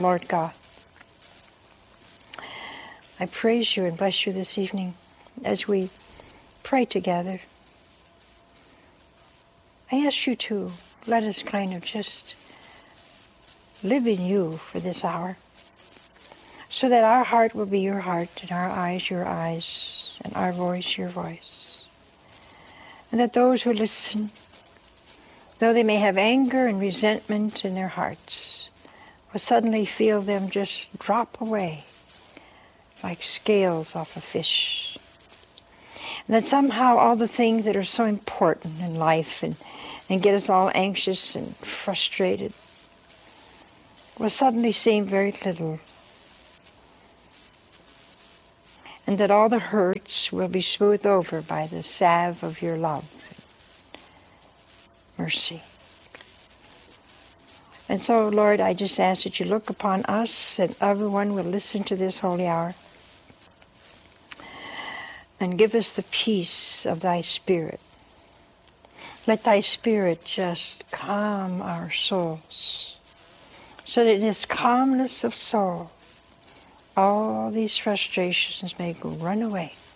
Lord God, I praise you and bless you this evening as we pray together. I ask you to let us kind of just live in you for this hour, so that our heart will be your heart, and our eyes your eyes, and our voice your voice. And that those who listen, though they may have anger and resentment in their hearts, will suddenly feel them just drop away like scales off a fish. And that somehow all the things that are so important in life and get us all anxious and frustrated will suddenly seem very little. And that all the hurts will be smoothed over by the salve of your love and mercy. And so, Lord, I just ask that you look upon us, and everyone will listen to this holy hour, and give us the peace of thy Spirit. Let thy Spirit just calm our souls, so that in this calmness of soul, all these frustrations may run away.